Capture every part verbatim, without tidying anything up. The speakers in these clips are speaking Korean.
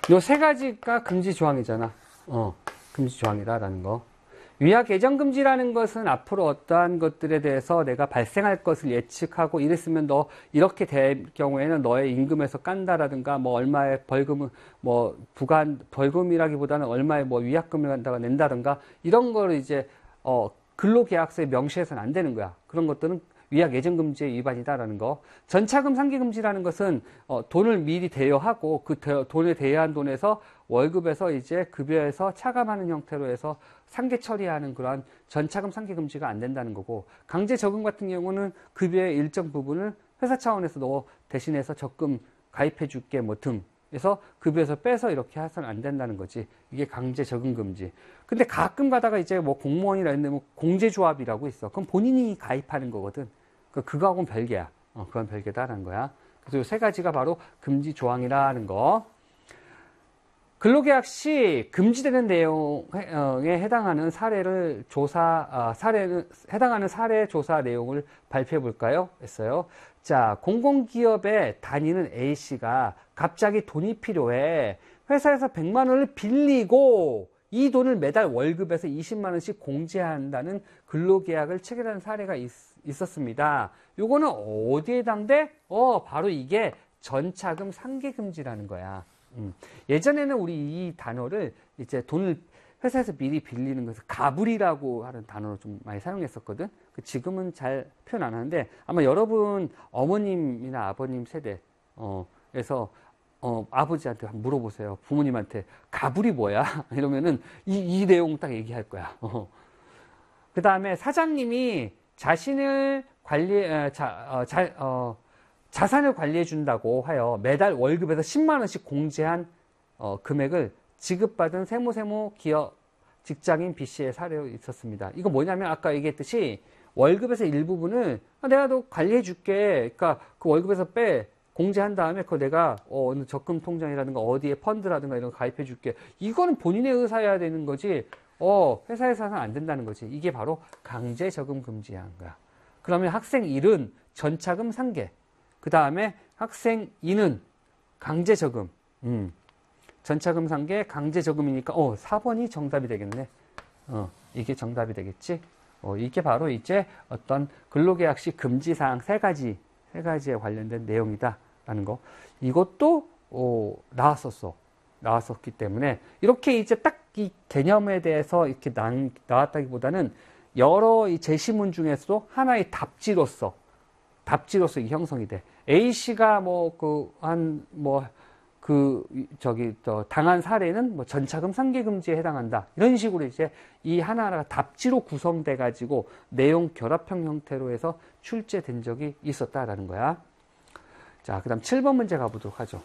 요 세 가지가 금지 조항이잖아. 어, 금지 조항이다라는 거. 위약 예정 금지라는 것은 앞으로 어떠한 것들에 대해서 내가 발생할 것을 예측하고 이랬으면 너 이렇게 될 경우에는 너의 임금에서 깐다라든가 뭐 얼마의 벌금을 뭐 부과한 벌금이라기보다는 얼마의 뭐 위약금을 간다가 낸다든가 이런 거를 이제 어 근로계약서에 명시해서는 안 되는 거야. 그런 것들은 위약 예정 금지의 위반이다라는 거. 전차금 상계 금지라는 것은 어, 돈을 미리 대여하고 그 대, 돈에 대여한 돈에서 월급에서 이제 급여에서 차감하는 형태로 해서 상계 처리하는 그러한 전차금 상계 금지가 안 된다는 거고, 강제 적금 같은 경우는 급여의 일정 부분을 회사 차원에서 너 대신해서 적금 가입해 줄게 뭐 등 해서 급여에서 빼서 이렇게 해서는 안 된다는 거지. 이게 강제 적금 금지. 근데 가끔 가다가 이제 뭐 공무원이라 했는데 뭐 공제조합이라고 있어. 그럼 본인이 가입하는 거거든. 그거하고는 별개야. 어, 그건 별개다라는 거야. 그래서 이 세 가지가 바로 금지 조항이라는 거. 근로계약 시 금지되는 내용에 해당하는 사례를 조사, 아, 사례는, 해당하는 사례 조사 내용을 발표해 볼까요? 했어요. 자, 공공기업에 다니는 A씨가 갑자기 돈이 필요해. 회사에서 백만 원을 빌리고 이 돈을 매달 월급에서 이십만 원씩 공제한다는 근로계약을 체결한 사례가 있, 있었습니다. 요거는 어디에 해당돼? 어, 바로 이게 전차금 상계금지라는 거야. 음. 예전에는 우리 이 단어를 이제 돈을 회사에서 미리 빌리는 것을 가불이라고 하는 단어로 좀 많이 사용했었거든. 지금은 잘 표현 안 하는데 아마 여러분 어머님이나 아버님 세대에서 어, 아버지한테 한번 물어보세요. 부모님한테 가불이 뭐야? 이러면은 이, 이 내용 딱 얘기할 거야. 어. 그 다음에 사장님이 자신을 관리, 에, 자, 어, 자, 어, 자산을 관리해 준다고 하여 매달 월급에서 십만 원씩 공제한 어, 금액을 지급받은 세무세무 기업 직장인 B씨의 사례가 있었습니다. 이거 뭐냐면 아까 얘기했듯이 월급에서 일부분을 아, 내가 너 관리해 줄게. 그러니까 그 월급에서 빼. 공제한 다음에 그거 내가 어, 어느 적금 통장이라든가 어디에 펀드라든가 이런 거 가입해 줄게. 이거는 본인의 의사여야 되는 거지. 어, 회사에서는 안 된다는 거지. 이게 바로 강제 적금 금지한 거야. 그러면 학생 일은 전차금 상계. 그 다음에 학생 이는 강제 적금. 음. 전차금 상계 강제 적금이니까 어, 사 번이 정답이 되겠네. 어, 이게 정답이 되겠지. 어, 이게 바로 이제 어떤 근로계약 시 금지 사항 세 가지 세 가지에 관련된 내용이다라는 거. 이것도 어, 나왔었어. 나왔었기 때문에 이렇게 이제 딱 이 개념에 대해서 이렇게 나, 나왔다기보다는 여러 이 제시문 중에서도 하나의 답지로서 답지로서 이 형성이 돼. A씨가 뭐 그 한 뭐 그 저기 저 당한 사례는 뭐 전차금 상계 금지에 해당한다. 이런 식으로 이제 이 하나하나가 답지로 구성돼 가지고 내용 결합형 형태로 해서 출제된 적이 있었다라는 거야. 자, 그다음 칠 번 문제 가보도록 하죠.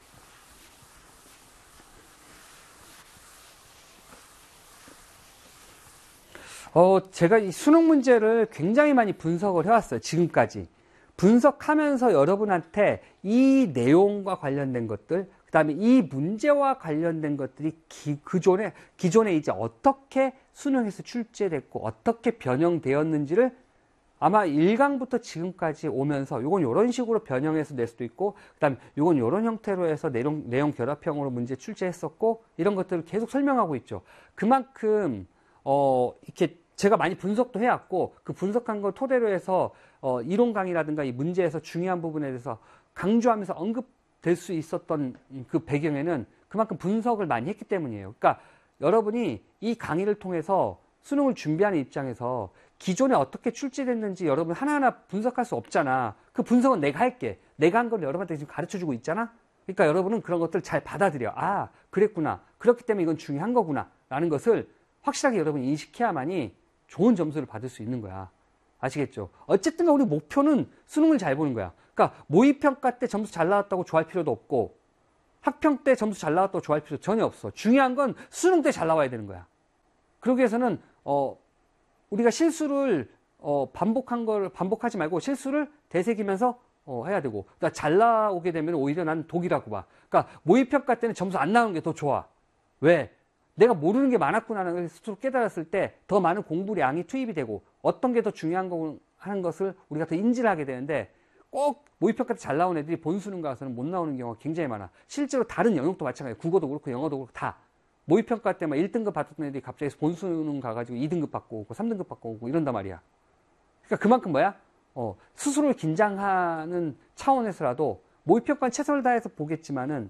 어, 제가 이 수능 문제를 굉장히 많이 분석을 해왔어요. 지금까지. 분석하면서 여러분한테 이 내용과 관련된 것들, 그 다음에 이 문제와 관련된 것들이 기, 기존에, 기존에 이제 어떻게 수능에서 출제됐고, 어떻게 변형되었는지를 아마 일 강부터 지금까지 오면서 요건 요런 식으로 변형해서 낼 수도 있고, 그 다음에 요건 요런 형태로 해서 내용, 내용 결합형으로 문제 출제했었고, 이런 것들을 계속 설명하고 있죠. 그만큼, 어, 이렇게 제가 많이 분석도 해왔고, 그 분석한 걸 토대로 해서, 어, 이론 강의라든가 이 문제에서 중요한 부분에 대해서 강조하면서 언급될 수 있었던 그 배경에는 그만큼 분석을 많이 했기 때문이에요. 그러니까 여러분이 이 강의를 통해서 수능을 준비하는 입장에서 기존에 어떻게 출제됐는지 여러분 하나하나 분석할 수 없잖아. 그 분석은 내가 할게. 내가 한 걸 여러분한테 지금 가르쳐 주고 있잖아. 그러니까 여러분은 그런 것들을 잘 받아들여. 아, 그랬구나. 그렇기 때문에 이건 중요한 거구나. 라는 것을 확실하게 여러분이 인식해야만이 좋은 점수를 받을 수 있는 거야. 아시겠죠? 어쨌든 우리 목표는 수능을 잘 보는 거야. 그러니까 모의평가 때 점수 잘 나왔다고 좋아할 필요도 없고 학평 때 점수 잘 나왔다고 좋아할 필요 전혀 없어. 중요한 건 수능 때 잘 나와야 되는 거야. 그러기 위해서는 어, 우리가 실수를 어, 반복한 걸 반복하지 말고 실수를 되새기면서 어, 해야 되고, 그러니까 잘 나오게 되면 오히려 난 독이라고 봐. 그러니까 모의평가 때는 점수 안 나오는 게 더 좋아. 왜? 내가 모르는 게 많았구나라는 걸 스스로 깨달았을 때 더 많은 공부량이 투입이 되고 어떤 게 더 중요한 거 하는 것을 우리가 더 인지를 하게 되는데, 꼭 모의평가 때 잘 나온 애들이 본수능 가서는 못 나오는 경우가 굉장히 많아. 실제로 다른 영역도 마찬가지야. 국어도 그렇고 영어도 그렇고 다. 모의평가 때 막 일 등급 받았던 애들이 갑자기 본수능 가가지고 이 등급 받고 오고 삼 등급 받고 오고 이런단 말이야. 그러니까 그만큼 뭐야? 어, 스스로를 긴장하는 차원에서라도 모의평가는 최선을 다해서 보겠지만은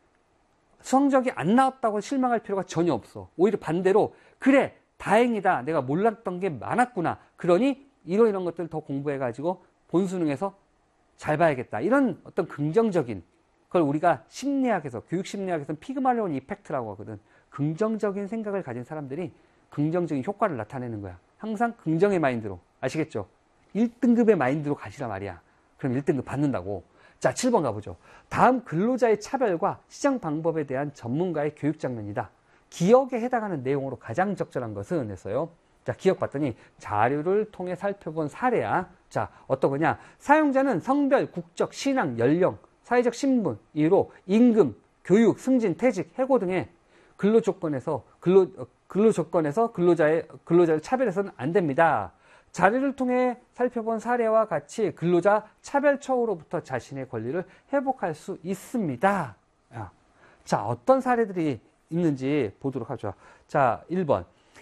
성적이 안 나왔다고 실망할 필요가 전혀 없어. 오히려 반대로 그래 다행이다. 내가 몰랐던 게 많았구나. 그러니 이런 이런 것들을 더 공부해가지고 본수능에서 잘 봐야겠다. 이런 어떤 긍정적인 그걸 우리가 심리학에서 교육심리학에서는 피그말리온 이펙트라고 하거든. 긍정적인 생각을 가진 사람들이 긍정적인 효과를 나타내는 거야. 항상 긍정의 마인드로. 아시겠죠? 일 등급의 마인드로 가시라 말이야. 그럼 일 등급 받는다고. 자, 칠 번 가보죠. 다음 근로자의 차별과 시장 방법에 대한 전문가의 교육 장면이다. 기억에 해당하는 내용으로 가장 적절한 것은 했어요. 자, 기억 봤더니 자료를 통해 살펴본 사례야. 자, 어떤 거냐? 사용자는 성별, 국적, 신앙, 연령, 사회적 신분, 이유로 임금, 교육, 승진, 퇴직, 해고 등의 근로 조건에서 근로 근로 조건에서 근로자의 근로자를 차별해서는 안 됩니다. 자료를 통해 살펴본 사례와 같이 근로자 차별 처우로부터 자신의 권리를 회복할 수 있습니다. 자, 어떤 사례들이 있는지 보도록 하죠. 자, 일 번.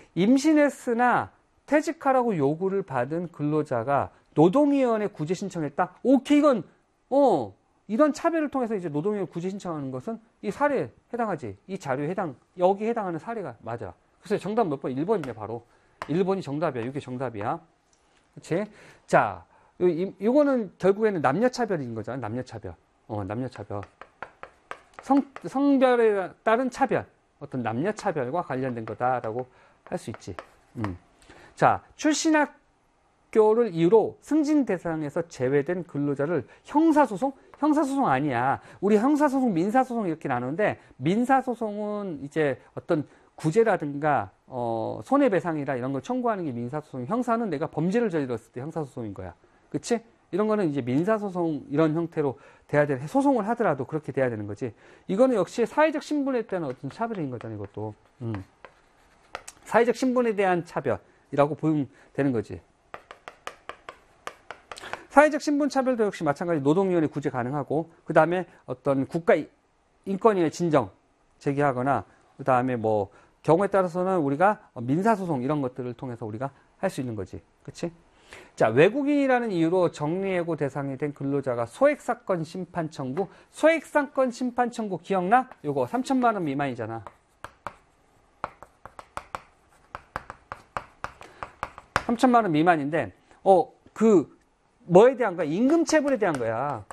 임신했으나 퇴직하라고 요구를 받은 근로자가 노동위원회 구제 신청했다. 오케이, 이건 어 이런 차별을 통해서 이제 노동위원회 구제 신청하는 것은 이 사례에 해당하지. 이 자료에 해당, 여기 해당하는 사례가 맞아. 그래서 정답 몇 번? 일 번이냐, 바로. 일 번이 정답이야. 이게 정답이야. 그치? 자, 요, 이, 요거는 결국에는 남녀차별인 거잖아. 남녀차별. 어, 남녀차별. 성, 성별에 따른 차별. 어떤 남녀차별과 관련된 거다라고 할 수 있지. 음. 자, 출신학교를 이유로 승진 대상에서 제외된 근로자를 형사소송? 형사소송 아니야. 우리 형사소송, 민사소송 이렇게 나누는데, 민사소송은 이제 어떤 구제라든가, 어, 손해배상이라 이런 걸 청구하는 게 민사소송. 형사는 내가 범죄를 저질렀을 때 형사소송인 거야. 그치? 이런 거는 이제 민사소송 이런 형태로 돼야 되는, 소송을 하더라도 그렇게 돼야 되는 거지. 이거는 역시 사회적 신분에 대한 어떤 차별인 거잖아, 이것도. 음. 사회적 신분에 대한 차별이라고 보면 되는 거지. 사회적 신분 차별도 역시 마찬가지 노동위원회 구제 가능하고, 그 다음에 어떤 국가 인권위의 진정 제기하거나, 그 다음에 뭐 경우에 따라서는 우리가 민사소송 이런 것들을 통해서 우리가 할 수 있는 거지. 그치? 자, 외국인이라는 이유로 정리해고 대상이 된 근로자가 소액사건 심판 청구. 소액사건 심판 청구 기억나? 요거 삼천만 원 미만이잖아. 삼천만 원 미만인데, 어, 그, 뭐에 대한 거야? 임금체불에 대한 거야.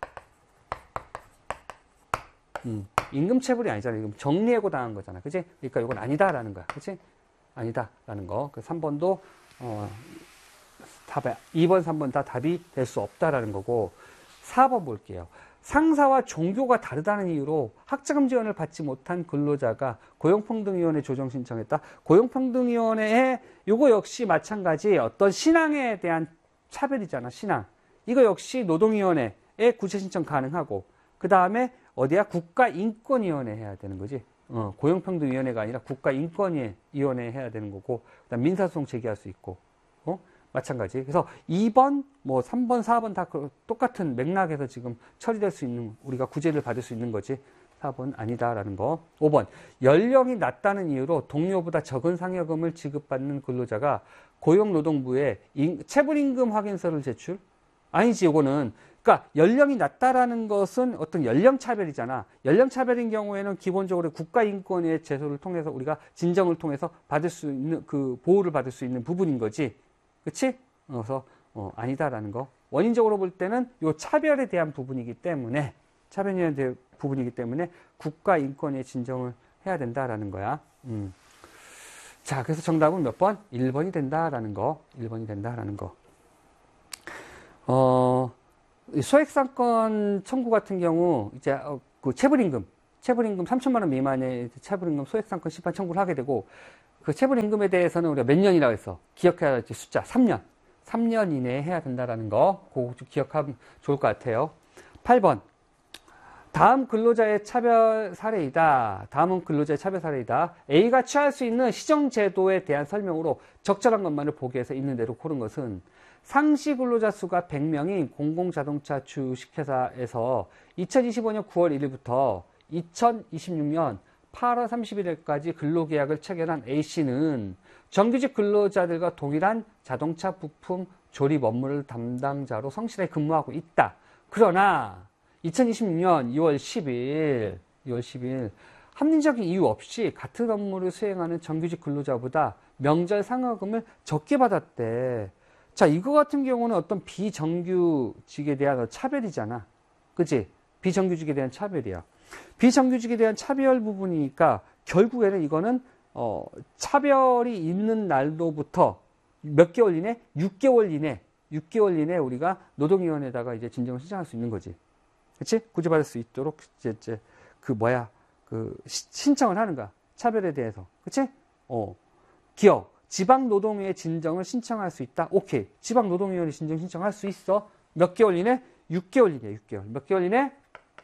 음, 임금체불이 아니잖아. 이건 정리해고 당한 거잖아. 그치? 그러니까 이건 아니다라는 거야. 그치? 아니다라는 거. 그 삼 번도, 어, 답, 이 번, 삼 번 다 답이 될 수 없다라는 거고, 사 번 볼게요. 상사와 종교가 다르다는 이유로 학자금 지원을 받지 못한 근로자가 고용평등위원회 조정 신청했다. 고용평등위원회에 요거 역시 마찬가지 어떤 신앙에 대한 차별이잖아. 신앙. 이거 역시 노동위원회에 구제 신청 가능하고, 그 다음에 어디야? 국가인권위원회 해야 되는 거지. 어, 고용평등위원회가 아니라 국가인권위원회 해야 되는 거고, 그다음 민사소송 제기할 수 있고, 어? 마찬가지. 그래서 이 번, 뭐 삼 번, 사 번 다 똑같은 맥락에서 지금 처리될 수 있는, 우리가 구제를 받을 수 있는 거지. 사 번 아니다라는 거. 오 번. 연령이 낮다는 이유로 동료보다 적은 상여금을 지급받는 근로자가 고용노동부에 체불임금 확인서를 제출? 아니지, 요거는. 그러니까 연령이 낮다라는 것은 어떤 연령 차별이잖아. 연령 차별인 경우에는 기본적으로 국가인권위의 제소를 통해서 우리가 진정을 통해서 받을 수 있는, 그 보호를 받을 수 있는 부분인 거지. 그치? 그래서 어, 아니다라는 거. 원인적으로 볼 때는 요 차별에 대한 부분이기 때문에, 차별에 대한 부분이기 때문에 국가인권위의 진정을 해야 된다라는 거야. 음. 자, 그래서 정답은 몇 번? 일 번이 된다라는 거. 일 번이 된다라는 거. 어, 소액사건 청구 같은 경우, 이제, 어, 그 체불임금, 체불임금 삼천만 원 미만의 체불임금 소액사건 심판 청구를 하게 되고, 그 체불임금에 대해서는 우리가 몇 년이라고 했어? 기억해야 할지 숫자, 삼 년. 삼 년 이내에 해야 된다라는 거, 그거 좀 기억하면 좋을 것 같아요. 팔 번. 다음 근로자의 차별 사례이다. 다음은 근로자의 차별 사례이다. A가 취할 수 있는 시정제도에 대한 설명으로 적절한 것만을 보기 위해서 있는 대로 고른 것은 상시 근로자 수가 백 명인 공공자동차 주식회사에서 이천이십오 년 구월 일일부터 이천이십육 년 팔월 삼십일일까지 근로계약을 체결한 A씨는 정규직 근로자들과 동일한 자동차 부품 조립 업무를 담당자로 성실하게 근무하고 있다. 그러나 이천이십육 년 이월 십일, 이월 십일 합리적인 이유 없이 같은 업무를 수행하는 정규직 근로자보다 명절 상여금을 적게 받았대. 자, 이거 같은 경우는 어떤 비정규직에 대한 차별이잖아. 그치? 비정규직에 대한 차별이야. 비정규직에 대한 차별 부분이니까 결국에는 이거는 어, 차별이 있는 날로부터 몇 개월 이내? 육 개월 이내. 육 개월 이내 우리가 노동위원회에다가 이제 진정을 신청할 수 있는 거지. 그치? 구제받을 수 있도록 이제, 이제 그 뭐야? 그 시, 신청을 하는 거야. 차별에 대해서. 그치? 어. 기억. 지방노동위에 진정을 신청할 수 있다. 오케이. 지방노동위원회 진정 신청할 수 있어. 몇 개월 이내? 육 개월 이내. 육 개월. 몇 개월 이내?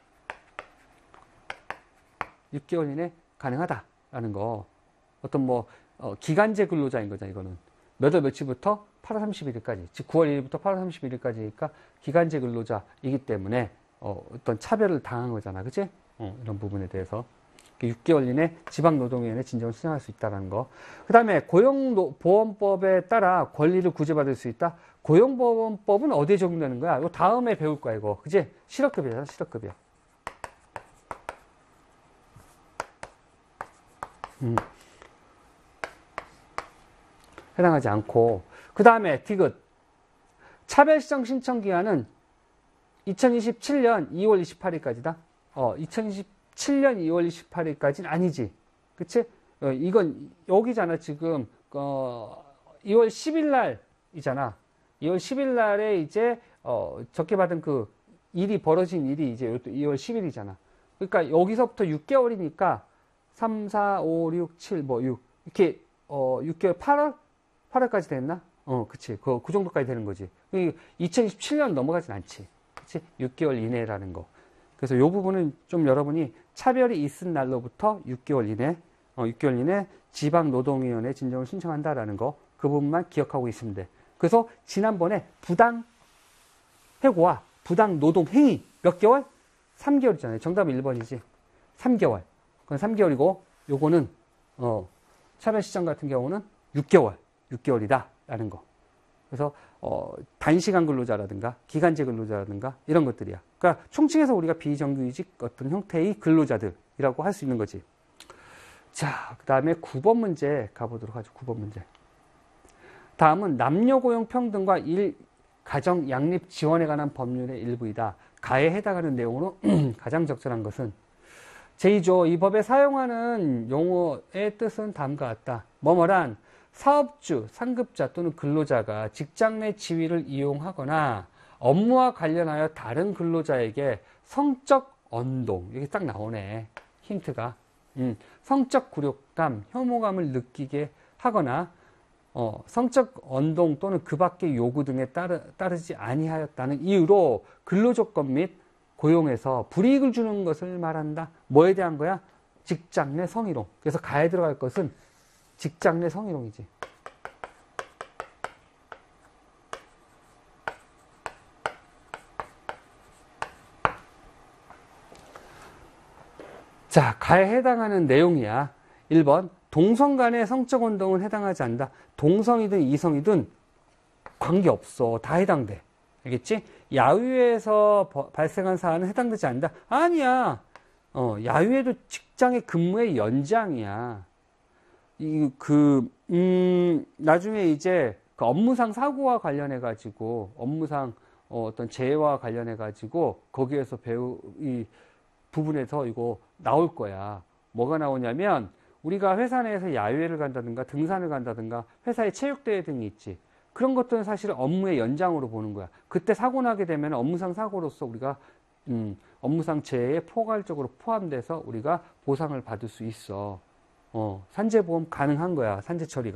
육 개월 이내 가능하다라는 거. 어떤 뭐 어, 기간제 근로자인 거잖아. 이거는. 몇 월 며칠부터 팔월 삼십일일까지. 즉 구월 일일부터 팔월 삼십일일까지니까 기간제 근로자이기 때문에 어, 어떤 차별을 당한 거잖아. 그치? 어, 이런 부분에 대해서. 육 개월 이내 지방노동위원회 진정을 신청할 수 있다는 거. 그 다음에 고용보험법에 따라 권리를 구제받을 수 있다. 고용보험법은 어디에 적용되는 거야? 이거 다음에 배울 거야, 이거. 그치? 실업급여잖아, 실업급여. 음. 해당하지 않고. 그 다음에 디귿. 차별시정 신청 기한은 이천이십칠 년 이월 이십팔일까지다. 어, 이천이십칠 년 이월 이십팔일까지는 아니지. 그치? 어, 이건 여기잖아, 지금. 어, 이월 십일 날이잖아. 이월 십일 날에 이제, 어, 적게 받은 그 일이 벌어진 일이 이제 이월 십일이잖아. 그러니까 여기서부터 육 개월이니까 삼, 사, 오, 육, 칠, 뭐, 육. 이렇게, 어, 육 개월, 팔월? 팔월까지 됐나? 어, 그치. 그, 그 정도까지 되는 거지. 이천이십칠 년 넘어가진 않지. 그치? 육 개월 이내라는 거. 그래서 이 부분은 좀 여러분이 차별이 있은 날로부터 육 개월 이내, 어, 육 개월 이내 지방노동위원회 진정을 신청한다라는 거. 그 부분만 기억하고 있으면 돼. 그래서 지난번에 부당 해고와 부당 노동 행위 몇 개월? 삼 개월이잖아요. 정답은 일 번이지. 삼 개월. 그건 삼 개월이고, 요거는, 어, 차별시정 같은 경우는 육 개월. 육 개월이다. 라는 거. 그래서, 어, 단시간 근로자라든가, 기간제 근로자라든가, 이런 것들이야. 그러니까, 총칭해서 우리가 비정규직 어떤 형태의 근로자들이라고 할 수 있는 거지. 자, 그 다음에 구 번 문제 가보도록 하죠. 구 번 문제. 다음은 남녀 고용 평등과 일, 가정 양립 지원에 관한 법률의 일부이다. 가에 해당하는 내용으로 가장 적절한 것은 제이 조 이 법에 사용하는 용어의 뜻은 다음과 같다. 뭐뭐란 사업주, 상급자 또는 근로자가 직장 내 지위를 이용하거나 업무와 관련하여 다른 근로자에게 성적 언동, 이게 딱 나오네. 힌트가. 음, 성적 굴욕감, 혐오감을 느끼게 하거나 어, 성적 언동 또는 그 밖의 요구 등에 따르, 따르지 아니하였다는 이유로 근로조건 및 고용에서 불이익을 주는 것을 말한다. 뭐에 대한 거야? 직장 내 성희롱. 그래서 가에 들어갈 것은 직장 내 성희롱이지. 자, 가에 해당하는 내용이야. 일 번 동성 간의 성적 운동은 해당하지 않는다. 동성이든 이성이든 관계없어. 다 해당돼. 알겠지? 야유회에서 버, 발생한 사안은 해당되지 않는다. 아니야. 어, 야유회도 직장의 근무의 연장이야. 이, 그, 음, 나중에 이제 그 업무상 사고와 관련해가지고, 업무상 어, 어떤 재해와 관련해가지고, 거기에서 배우, 이 부분에서 이거 나올 거야. 뭐가 나오냐면, 우리가 회사 내에서 야유회를 간다든가, 등산을 간다든가, 회사에 체육대회 등이 있지. 그런 것들은 사실은 업무의 연장으로 보는 거야. 그때 사고 나게 되면 업무상 사고로서 우리가, 음, 업무상 재해에 포괄적으로 포함돼서 우리가 보상을 받을 수 있어. 어, 산재보험 가능한 거야. 산재 처리가.